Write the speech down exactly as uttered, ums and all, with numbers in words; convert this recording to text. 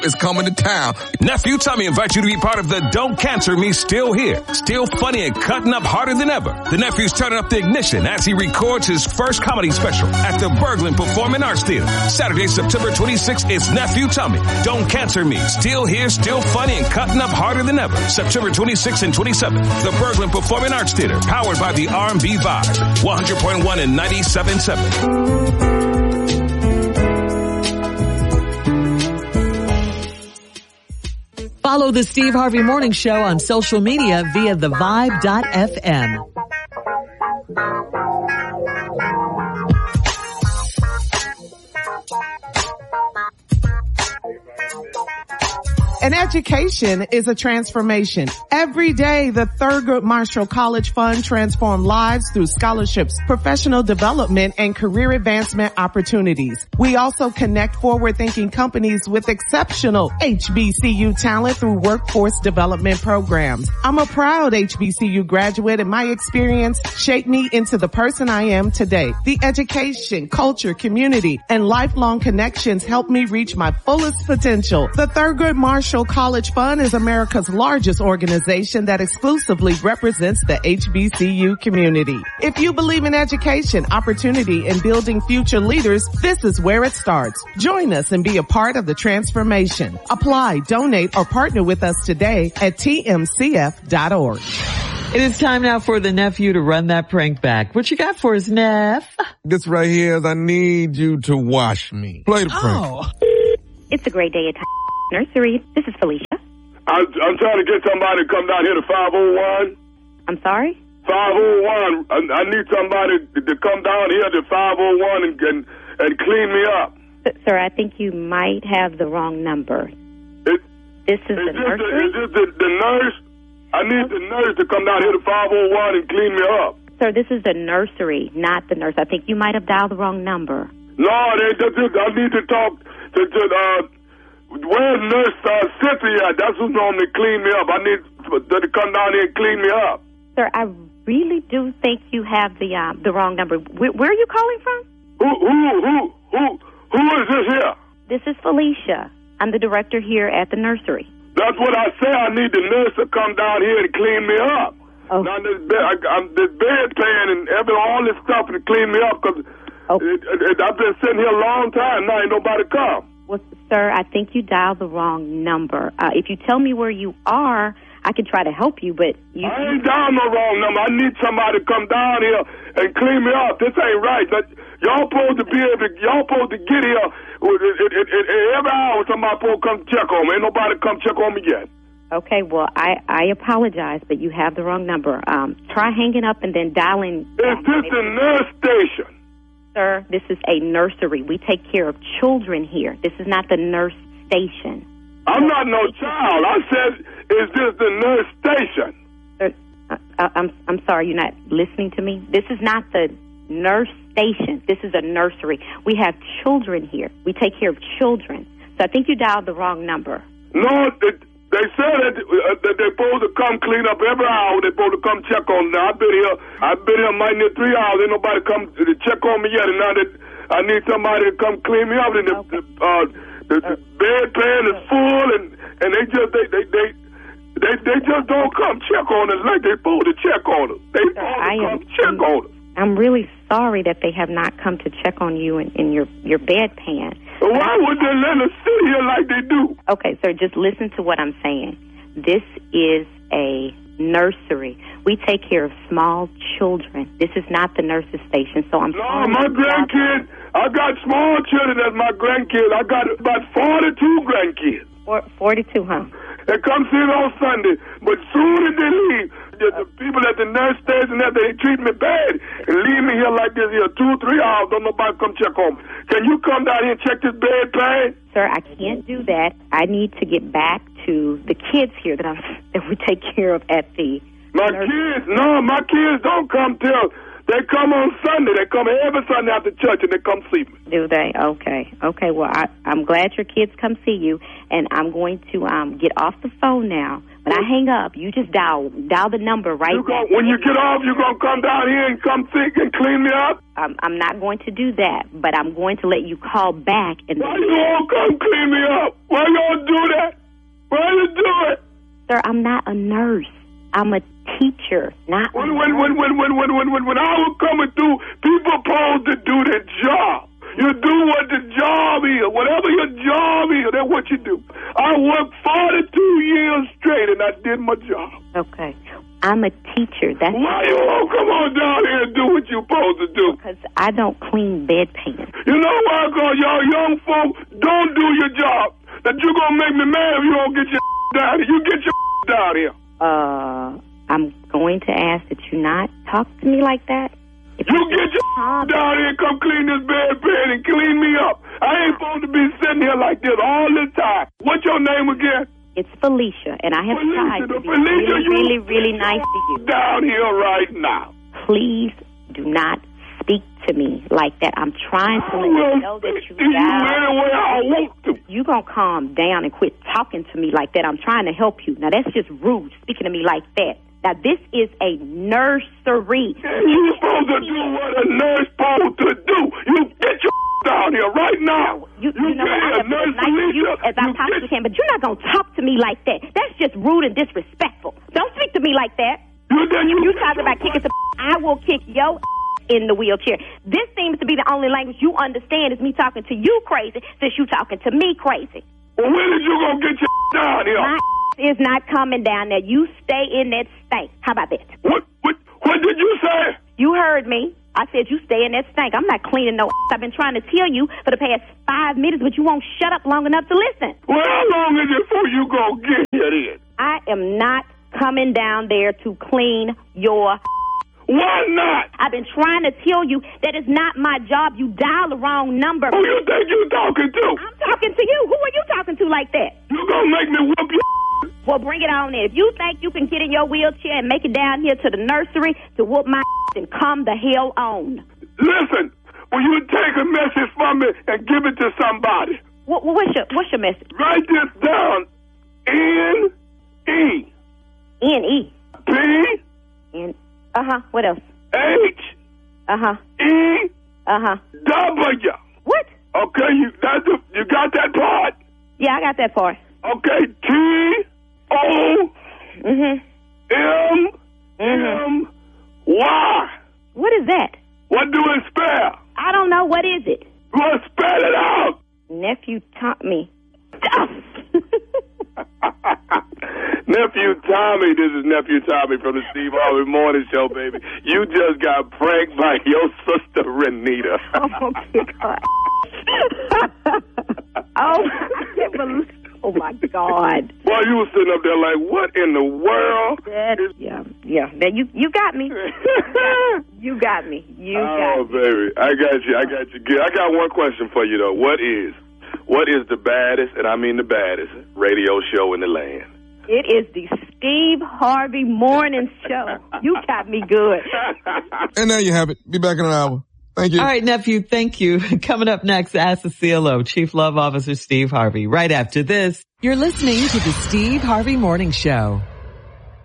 is coming to town. Nephew Tommy invites you to be part of the Don't Cancel Me Still Here. Still funny and cutting up harder than ever. The nephew's turning up the ignition as he records his first comedy special at the Berglund Performing Arts Theater. Saturday, September twenty-sixth, it's Nephew Tommy. Don't Cancel Me. Still here, still funny and cutting up harder than ever. September twenty-sixth and twenty-seventh, the Berglund Performing Arts Theater, powered by the R and B Vibe. one hundred point one and ninety-seven point seven. Follow the Steve Harvey Morning Show on social media via the vibe dot f m. An education is a transformation. Every day, the Thurgood Marshall College Fund transforms lives through scholarships, professional development, and career advancement opportunities. We also connect forward-thinking companies with exceptional H B C U talent through workforce development programs. I'm a proud H B C U graduate, and my experience shaped me into the person I am today. The education, culture, community, and lifelong connections helped me reach my fullest potential. The Thurgood Marshall College Fund is America's largest organization that exclusively represents the H B C U community. If you believe in education, opportunity, and building future leaders, this is where it starts. Join us and be a part of the transformation. Apply, donate, or partner with us today at T M C F dot org. It is time now for the nephew to run that prank back. What you got for us, Neff? This right here is I need you to wash me. Play the prank. Oh. It's a great day at Nursery. This is Felicia. I'm, I'm trying to get somebody to come down here to five oh one. I'm sorry? five oh one. I, I need somebody to, to come down here to five oh one and, and, and clean me up. S- sir, I think you might have the wrong number. It, this is, is the this nursery? The, is this the, the nurse? I need the nurse to come down here to five oh one and clean me up. Sir, this is the nursery, not the nurse. I think you might have dialed the wrong number. No, they, they, they, I need to talk to, to uh, where's Nurse uh, Cynthia? That's who normally clean me up. I need her to come down here and clean me up. Sir, I really do think you have the uh, the wrong number. Where, where are you calling from? Who, who, who, who, who is this here? This is Felicia. I'm the director here at the nursery. That's what I say. I need the nurse to come down here and clean me up. Oh. Now, this bed, I, I'm, this bedpan and every, all this stuff to clean me up because oh. I've been sitting here a long time. Now ain't nobody come. Well, sir, I think you dialed the wrong number. Uh, if you tell me where you are, I can try to help you, but you... I ain't dialed no wrong number. I need somebody to come down here and clean me up. This ain't right. That, y'all supposed to be able to... Y'all supposed to get here. It, it, it, it, every hour somebody supposed to come check on me. Ain't nobody come check on me yet. Okay, well, I, I apologize, but you have the wrong number. Um, try hanging up and then dialing... Is this the nurse station? Sir, this is a nursery. We take care of children here. This is not the nurse station. I'm not no child. I said, is this the nurse station? Sir, uh, I'm I'm sorry, you're not listening to me. This is not the nurse station. This is a nursery. We have children here. We take care of children. So I think you dialed the wrong number. No, it, they said that, uh, that they're supposed to come clean up every hour. They're supposed to come check on me. Now, I've been here. I've been here mighty near three hours. Ain't nobody come to check on me yet. And now that I need somebody to come clean me up. And the, Okay. the, uh, the, the bedpan is full, and, and they just they they, they they they just don't come check on us like they supposed to check on us. They Sir, supposed I to am- come check on us. I'm really sorry that they have not come to check on you in, in your, your bedpan. But why would they let us sit here like they do? Okay, sir, just listen to what I'm saying. This is a nursery. We take care of small children. This is not the nurse's station, so I'm No, sorry. my grandkids, I got small children as my grandkids. I got about forty-two grandkids. For, forty-two, huh? They come see me on Sunday, but soon as they leave, the, the people at the nurse station, that they treat me bad and leave me here like this here two, three hours. Don't nobody come check on me. Can you come down here and check this bedpan? Sir, I can't do that. I need to get back to the kids here that I that we take care of at the My nurse. kids, no, my kids don't come till They come on Sunday. They come every Sunday after church, and they come see me. Do they? Okay. Okay, well, I, I'm glad your kids come see you, and I'm going to um get off the phone now. When I hang up, you just dial dial the number right You back. go, when you get off, you're going to come down here and come see and clean me up? Um, I'm not going to do that, but I'm going to let you call back. And Why you all come clean me up? Why y'all do that? Why you do it? Sir, I'm not a nurse. I'm a teacher, not When a when when when when when when when when I was coming through, people supposed to do their job. You do what the job is. Whatever your job is, that's what you do. I worked forty-two years straight, and I did my job. Okay. I'm a teacher. That's Why you all come on down here and do what you're supposed to do? because I don't clean bedpans. You know why? Because y'all young folk don't do your job. That you going to make me mad if you don't get your down here. You get your down here. Uh, I'm going to ask that you not talk to me like that. If You get your down here and come clean this bedpan and clean me up. I ain't supposed to be sitting here like this all the time. What's your name again? It's Felicia, and I have Felicia, tried to be Felicia, really, you really, really nice to you. Down here right now. Please do not speak to me like that. I'm trying to I let will you know that speak you to you got. any way I want to. You gonna calm down and quit talking to me like that. I'm trying to help you. Now that's just rude, speaking to me like that. Now this is a nursery. And you supposed to do what a nurse supposed to do. You get your down here right now. You, you know what? I have been as nice to you as I possibly can, but you're not gonna talk to me like that. That's just rude and disrespectful. Don't speak to me like that. You, then you, You talking about kicking some I will kick your in the wheelchair. This seems to be the only language you understand is me talking to you crazy since you talking to me crazy. Well, when is you gonna get your down here? My is not coming down there. You stay in that stank. How about that? What, what, what did you say? You heard me. I said you stay in that stank. I'm not cleaning no ass. I've been trying to tell you for the past five minutes, but you won't shut up long enough to listen. Well, how long is it before you gonna get here then? I am not coming down there to clean your. Why not? I've been trying to tell you that it's not my job. You dial the wrong number. Who you think you talking to? I'm talking to you. Who are you talking to like that? You gonna make me whoop your Well, bring it on in. If you think you can get in your wheelchair and make it down here to the nursery to whoop my and come the hell on. Listen, will you take a message from me and give it to somebody? What, what's your What's your message? Write this down. N E N E. P N. Uh huh. What else? H Uh huh. E Uh huh. W. What? Okay, you that's the, you got that part? Yeah, I got that part. Okay, T O Mhm. M Mhm. M Y. What is that? What do it spell? I don't know. What is it? Well, spell it out. Nephew taught me. Nephew Tommy, this is Nephew Tommy from the Steve Harvey Morning Show, baby. You just got pranked by your sister, Renita. Oh, God. Oh, I can't believe. Oh, my God. Well, you were sitting up there like, what in the world? That, yeah, yeah. Now, you, you got me. You got me. You got oh, me. baby. I got you. I got you. Good. I got one question for you, though. What is, what is the baddest, and I mean the baddest, radio show in the land? It is the Steve Harvey Morning Show. You got me good. And there you have it. Be back in an hour. Thank you. All right, nephew, thank you. Coming up next, Ask the C L O, Chief Love Officer Steve Harvey. Right after this. You're listening to the Steve Harvey Morning Show.